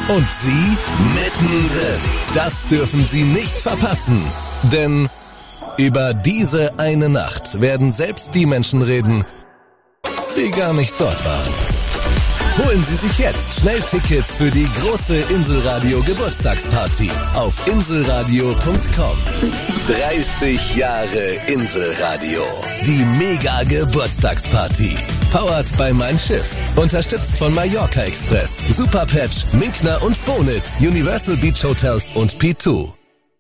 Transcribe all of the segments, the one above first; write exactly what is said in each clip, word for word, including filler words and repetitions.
Und Sie mittendrin. Das dürfen Sie nicht verpassen. Denn über diese eine Nacht werden selbst die Menschen reden, die gar nicht dort waren. Holen Sie sich jetzt schnell Tickets für die große Inselradio Geburtstagsparty auf inselradio punkt com. dreißig Jahre Inselradio. Die Mega Geburtstagsparty. Powered by Mein Schiff. Unterstützt von Mallorca Express, Superpatch, Minkner und Bonitz, Universal Beach Hotels und P zwei.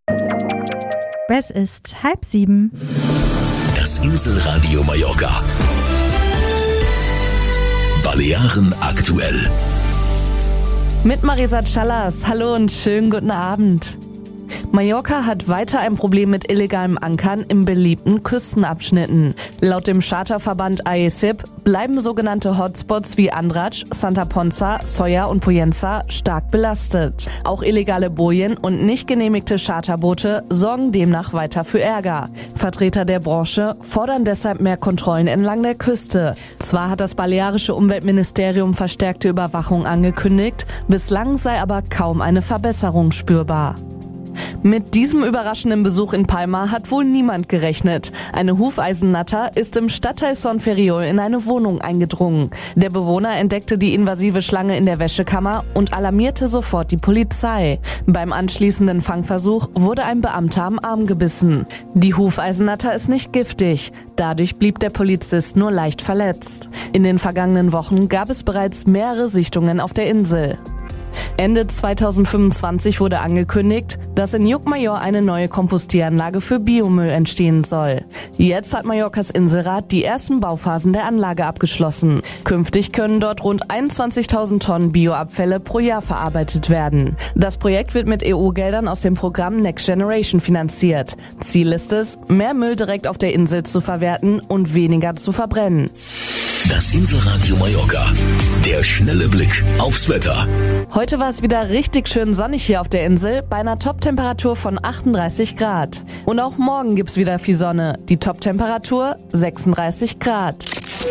Es ist halb sieben. Das Inselradio Mallorca. Balearen aktuell. Mit Marisa Callas. Hallo und schönen guten Abend. Mallorca hat weiter ein Problem mit illegalem Ankern in beliebten Küstenabschnitten. Laut dem Charterverband A E S I P bleiben sogenannte Hotspots wie Andratx, Santa Ponsa, Solla und Pollença stark belastet. Auch illegale Bojen und nicht genehmigte Charterboote sorgen demnach weiter für Ärger. Vertreter der Branche fordern deshalb mehr Kontrollen entlang der Küste. Zwar hat das balearische Umweltministerium verstärkte Überwachung angekündigt, bislang sei aber kaum eine Verbesserung spürbar. Mit diesem überraschenden Besuch in Palma hat wohl niemand gerechnet. Eine Hufeisennatter ist im Stadtteil Son Ferriol in eine Wohnung eingedrungen. Der Bewohner entdeckte die invasive Schlange in der Wäschekammer und alarmierte sofort die Polizei. Beim anschließenden Fangversuch wurde ein Beamter am Arm gebissen. Die Hufeisennatter ist nicht giftig. Dadurch blieb der Polizist nur leicht verletzt. In den vergangenen Wochen gab es bereits mehrere Sichtungen auf der Insel. Ende zweitausendfünfundzwanzig wurde angekündigt, dass in Llucmajor eine neue Kompostieranlage für Biomüll entstehen soll. Jetzt hat Mallorcas Inselrat die ersten Bauphasen der Anlage abgeschlossen. Künftig können dort rund einundzwanzigtausend Tonnen Bioabfälle pro Jahr verarbeitet werden. Das Projekt wird mit E U-Geldern aus dem Programm Next Generation finanziert. Ziel ist es, mehr Müll direkt auf der Insel zu verwerten und weniger zu verbrennen. Das Inselradio Mallorca. Der schnelle Blick aufs Wetter. Heute war es wieder richtig schön sonnig hier auf der Insel bei einer Top-Temperatur von achtunddreißig Grad. Und auch morgen gibt's wieder viel Sonne. Die Top-Temperatur sechsunddreißig Grad.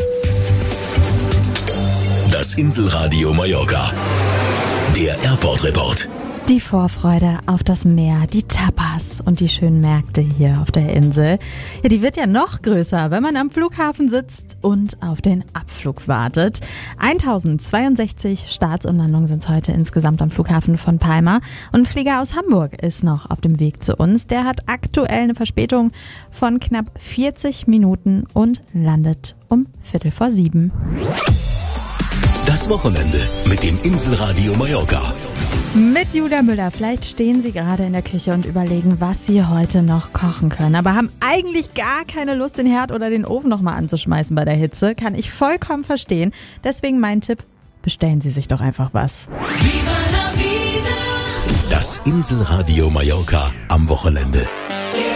Das Inselradio Mallorca. Der Airport-Report. Die Vorfreude auf das Meer, die Tapas und die schönen Märkte hier auf der Insel. Ja, die wird ja noch größer, wenn man am Flughafen sitzt und auf den Abflug wartet. tausendzweiundsechzig Starts und Landungen sind heute insgesamt am Flughafen von Palma. Und ein Flieger aus Hamburg ist noch auf dem Weg zu uns. Der hat aktuell eine Verspätung von knapp vierzig Minuten und landet um Viertel vor sieben. Das Wochenende mit dem Inselradio Mallorca. Mit Julia Müller. Vielleicht stehen Sie gerade in der Küche und überlegen, was Sie heute noch kochen können, aber haben eigentlich gar keine Lust, den Herd oder den Ofen nochmal anzuschmeißen bei der Hitze. Kann ich vollkommen verstehen. Deswegen mein Tipp, bestellen Sie sich doch einfach was. Das Inselradio Mallorca am Wochenende.